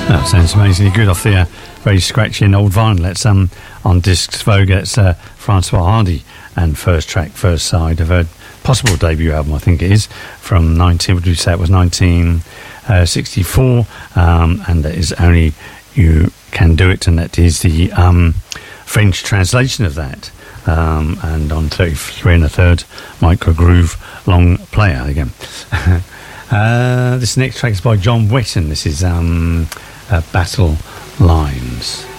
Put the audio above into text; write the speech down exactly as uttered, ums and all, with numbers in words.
That sounds amazingly good off the uh, very scratchy and old vinyl. That's um, on Discs Vogue. It's uh, Francois Hardy and First Track, First Side of a possible debut album, I think it is, from nineteen, what did you say, it was nineteen sixty-four, um, and that is Only You Can Do It, and that is the um, French translation of that. Um, and on thirty-three and a third, Micro Groove Long Player again. uh, this next track is by John Wetton. This is um, uh, Battle Lines.